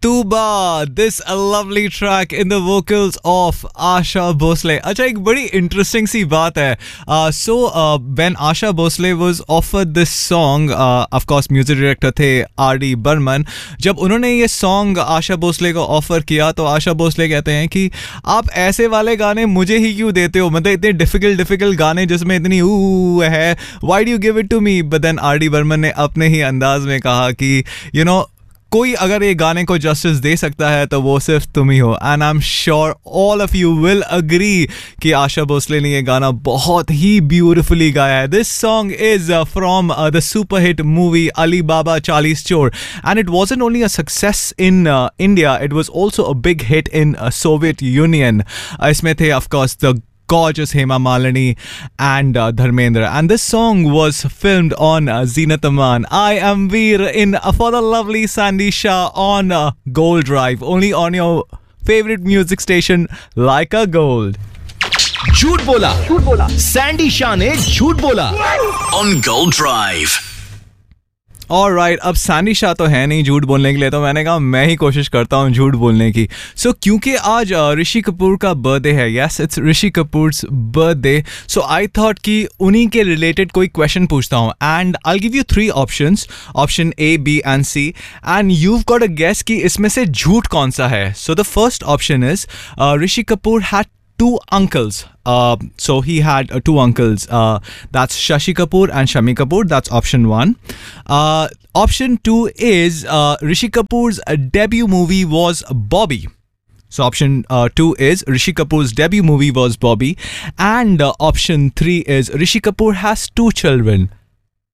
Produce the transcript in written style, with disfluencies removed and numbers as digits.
Tuba, this a lovely track in the vocals of Asha Bhosle. अच्छा एक बड़ी interesting सी बात है. When Asha Bhosle was offered this song, of course music director थे R.D. Burman. जब उन्होंने ये song आशा भोसले को offer किया तो आशा भोसले कहते हैं कि आप ऐसे वाले गाने मुझे ही क्यों देते हो, मतलब इतने difficult गाने जिसमें इतनी है, why do you give it to me? But then R.D. Burman ने अपने ही अंदाज में कहा कि कोई अगर ये गाने को जस्टिस दे सकता है तो वो सिर्फ तुम ही हो. And I am sure all of you will agree कि आशा भोसले ने ये गाना बहुत ही ब्यूटिफुली गाया है. This song is from the super hit movie Ali बाबा चालीस चोर and it wasn't only a success in India, it was also a big hit in Soviet Union. इसमें थे of course the gorgeous Hema Malini and Dharmendra, and this song was filmed on Zenat Aman. I am Veer in for the lovely Sandy Shah on Gold Drive, only on your favorite music station like a gold. झूठ बोला Sandy Shah ने झूठ बोला on Gold Drive. Alright, अब Sandy Shah तो है नहीं झूठ बोलने के लिए, तो मैंने कहा मैं ही कोशिश करता हूँ झूठ बोलने की. सो क्योंकि आज ऋषि कपूर का बर्थडे है, yes it's Rishi Kapoors birthday, so I thought कि उन्हीं के रिलेटेड कोई क्वेश्चन पूछता हूँ. And I give you 3 options, option A, B and C, and you've got a guess कि इसमें से झूठ कौन सा है. So the first option is Rishi Kapoor had 2 uncles. So he had 2 uncles. That's Shashi Kapoor and Shami Kapoor. That's option 1. Option 2 is Rishi Kapoor's debut movie was Bobby. So option 2 is Rishi Kapoor's debut movie was Bobby. And option 3 is Rishi Kapoor has 2 children.